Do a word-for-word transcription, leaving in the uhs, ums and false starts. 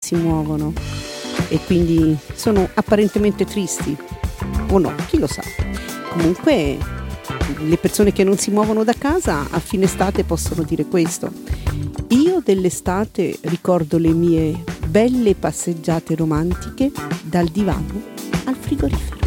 si muovono e quindi sono apparentemente tristi, o no, chi lo sa. Comunque le persone che non si muovono da casa a fine estate possono dire questo. Io dell'estate ricordo le mie belle passeggiate romantiche dal divano al frigorifero.